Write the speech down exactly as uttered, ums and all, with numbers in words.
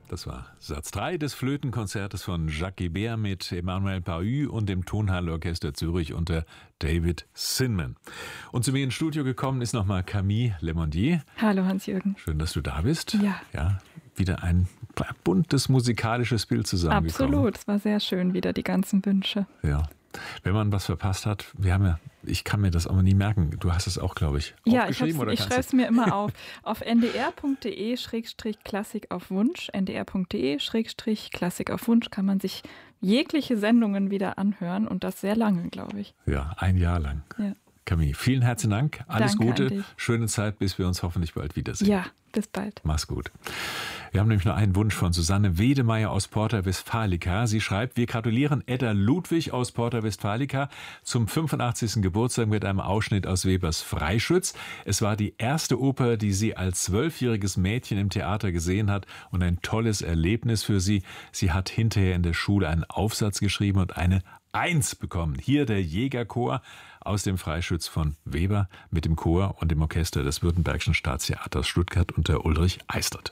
Das war Satz drei des Flötenkonzertes von Jacques Ibert mit Emmanuel Pahud und dem Tonhalle-Orchester Zürich unter David Sinman. Und zu mir ins Studio gekommen ist nochmal Camille Lemondier. Hallo Hans-Jürgen. Schön, dass du da bist. Ja. Ja, wieder ein buntes musikalisches Bild zusammengekommen. Absolut, es war sehr schön, wieder die ganzen Wünsche. Ja. Wenn man was verpasst hat, wir haben ja, ich kann mir das aber nie merken. Du hast es auch, glaube ich, ja, aufgeschrieben. Ja, ich, ich schreibe es mir immer auf. Auf n d r punkt d e Schrägstrich Klassik auf Wunsch, n d r punkt d e Schrägstrich Klassik auf Wunsch kann man sich jegliche Sendungen wieder anhören und das sehr lange, glaube ich. Ja, ein Jahr lang. Ja. Camille, vielen herzlichen Dank. Alles Danke Gute, schöne Zeit, bis wir uns hoffentlich bald wiedersehen. Ja, bis bald. Mach's gut. Wir haben nämlich noch einen Wunsch von Susanne Wedemeyer aus Porta Westfalica. Sie schreibt, wir gratulieren Edda Ludwig aus Porta Westfalica zum fünfundachtzigsten Geburtstag mit einem Ausschnitt aus Webers Freischütz. Es war die erste Oper, die sie als zwölfjähriges Mädchen im Theater gesehen hat und ein tolles Erlebnis für sie. Sie hat hinterher in der Schule einen Aufsatz geschrieben und eine Eins bekommen. Hier der Jägerchor aus dem Freischütz von Weber mit dem Chor und dem Orchester des Württembergischen Staatstheaters Stuttgart unter Ulrich Eistert.